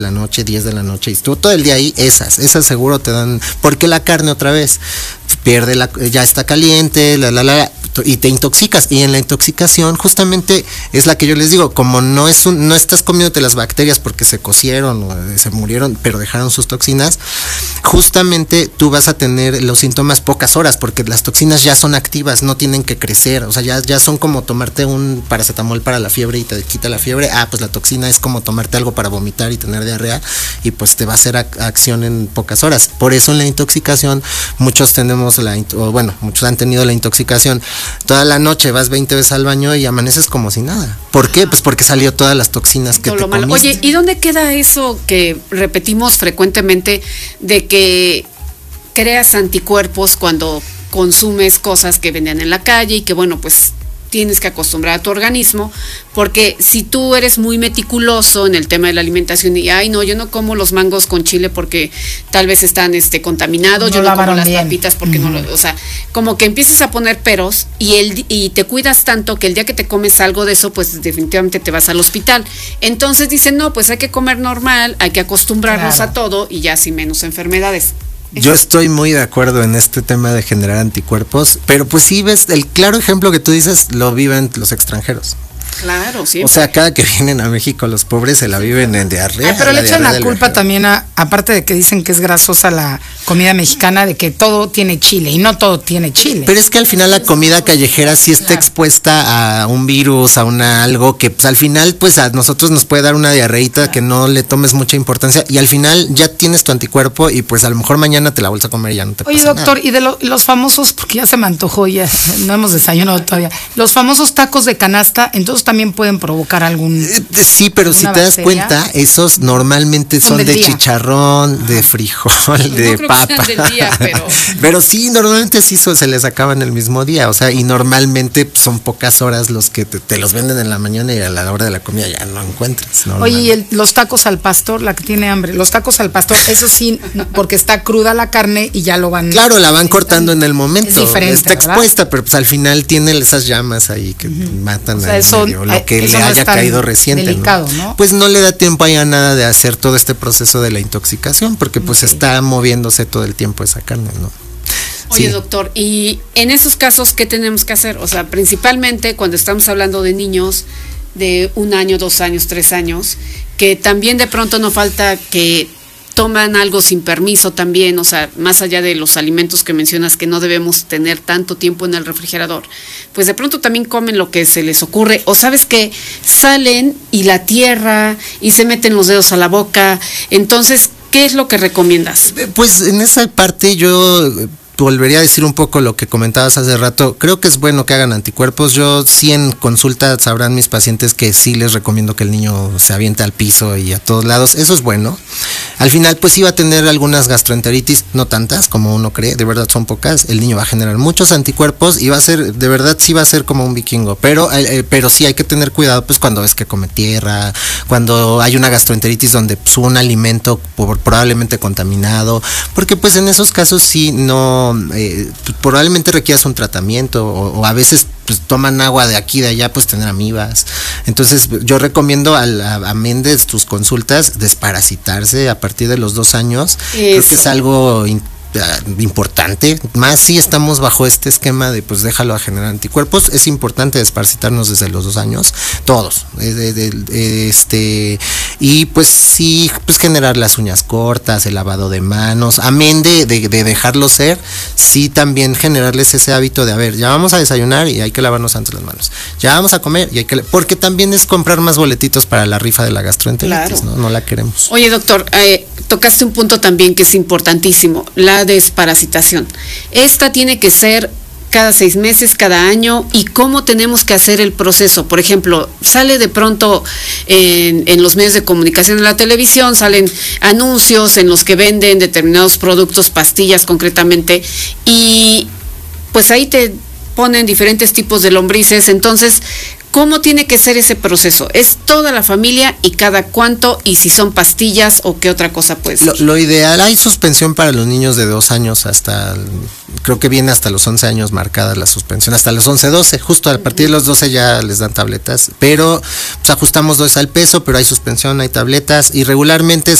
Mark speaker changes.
Speaker 1: la noche, 10 de la noche, y estuvo todo el día ahí, esas seguro te dan, porque la carne otra vez pierde ya está caliente, y te intoxicas, y en la intoxicación justamente es la que yo les digo, como no estás comiéndote las bacterias porque se cocieron o se murieron, pero dejaron sus toxinas, justamente tú vas a tener los síntomas pocas horas, porque las toxinas ya son activas, no tienen que crecer, o sea, ya son como tomarte un paracetamol para la fiebre y te quita la fiebre, pues la toxina es como tomarte algo para vomitar y tener diarrea, y pues te va a hacer acción en pocas horas. Por eso en la intoxicación muchos muchos han tenido la intoxicación toda la noche, vas 20 veces al baño y amaneces como si nada. ¿Por qué? Pues porque salió todas las toxinas que te comiste.
Speaker 2: Oye, ¿y dónde queda eso que repetimos frecuentemente de que creas anticuerpos cuando consumes cosas que venden en la calle y que pues tienes que acostumbrar a tu organismo? Porque si tú eres muy meticuloso en el tema de la alimentación y no, yo no como los mangos con chile porque tal vez están contaminados, yo no como las papitas porque o sea, como que empiezas a poner peros y te cuidas tanto que el día que te comes algo de eso, pues definitivamente te vas al hospital. Entonces dicen, no, pues hay que comer normal, hay que acostumbrarnos a todo y ya sin menos enfermedades.
Speaker 1: Yo estoy muy de acuerdo en este tema de generar anticuerpos, pero pues sí ves, el claro ejemplo que tú dices lo viven los extranjeros.
Speaker 2: Claro, sí.
Speaker 1: O sea, cada que vienen a México los pobres se la viven en diarrea.
Speaker 3: Pero le echan la culpa también aparte de que dicen que es grasosa la comida mexicana, de que todo tiene chile, y no todo tiene chile.
Speaker 1: Pero es que al final la comida callejera sí está expuesta a un virus, a algo que pues al final pues a nosotros nos puede dar una diarreíta que no le tomes mucha importancia, y al final ya tienes tu anticuerpo y pues a lo mejor mañana te la vuelves a comer y ya no te pasa nada.
Speaker 3: Oye, doctor, y de los famosos, porque ya se me antojó, ya no hemos desayunado todavía, los famosos tacos de canasta, entonces también pueden provocar algún...
Speaker 1: Sí, pero si te das cuenta, esos normalmente son de chicharrón, de frijol, de papa. Pero sí, normalmente sí se les acaban el mismo día, o sea, y normalmente son pocas horas los que te los venden en la mañana, y a la hora de la comida ya no encuentras.
Speaker 3: Oye, y los tacos al pastor, la que tiene hambre, los tacos al pastor, eso sí, porque está cruda la carne y ya lo van...
Speaker 1: Claro, la van cortando en el momento.
Speaker 3: Es diferente,
Speaker 1: está expuesta, pero pues al final tiene esas llamas ahí que matan a lo que le haya caído reciente.
Speaker 3: Delicado, ¿no?
Speaker 1: Pues no le da tiempo a nada de hacer todo este proceso de la intoxicación, porque pues está moviéndose todo el tiempo esa carne, ¿no?
Speaker 2: Oye, doctor, y en esos casos, ¿qué tenemos que hacer? O sea, principalmente cuando estamos hablando de niños de 1 año, 2 años, 3 años, que también de pronto no falta que toman algo sin permiso también, o sea, más allá de los alimentos que mencionas que no debemos tener tanto tiempo en el refrigerador, pues de pronto también comen lo que se les ocurre, o sabes que salen y la tierra y se meten los dedos a la boca. Entonces, ¿qué es lo que recomiendas?
Speaker 1: Pues en esa parte yo volvería a decir un poco lo que comentabas hace rato. Creo que es bueno que hagan anticuerpos. Yo sí en consulta sabrán mis pacientes que sí les recomiendo que el niño se aviente al piso y a todos lados. Eso es bueno. Al final pues sí va a tener algunas gastroenteritis, no tantas como uno cree, de verdad son pocas. El niño va a generar muchos anticuerpos y va a ser, de verdad sí va a ser como un vikingo. Pero sí hay que tener cuidado pues cuando ves que come tierra, cuando hay una gastroenteritis donde pues, un alimento probablemente contaminado, porque pues en esos casos sí probablemente requieras un tratamiento o a veces pues toman agua de aquí de allá, pues tener amibas. Entonces yo recomiendo amén de tus consultas desparasitarse a partir de los 2 años. Creo que es algo importante, más si estamos bajo este esquema de pues déjalo a generar anticuerpos. Es importante desparasitarnos desde los 2 años, todos, y pues sí, pues generar las uñas cortas, el lavado de manos, amén de dejarlo ser, sí también generarles ese hábito de, a ver, ya vamos a desayunar y hay que lavarnos antes las manos, ya vamos a comer y hay que, porque también es comprar más boletitos para la rifa de la gastroenteritis, claro. No la queremos.
Speaker 2: Oye, doctor, tocaste un punto también que es importantísimo, la desparasitación. Esta tiene que ser cada 6 meses, cada año, y cómo tenemos que hacer el proceso. Por ejemplo, sale de pronto en los medios de comunicación, en la televisión, salen anuncios en los que venden determinados productos, pastillas concretamente, y pues ahí te ponen diferentes tipos de lombrices. Entonces, ¿Cómo tiene que ser ese proceso? ¿Es toda la familia y cada cuánto? ¿Y si son pastillas o qué otra cosa puede ser?
Speaker 1: Lo ideal, hay suspensión para los niños de 2 años creo que viene hasta los 11 años marcada la suspensión, hasta los 11, 12, justo a partir de los 12 ya les dan tabletas, pero pues, ajustamos 2 al peso, pero hay suspensión, hay tabletas y regularmente